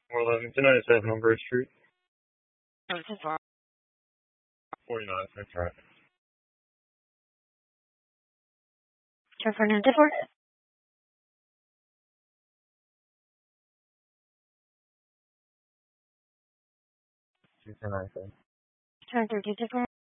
411 to 97 on Bridge Street. It was in for 49, that's right. Turn for an different. 297. Turn 30 different.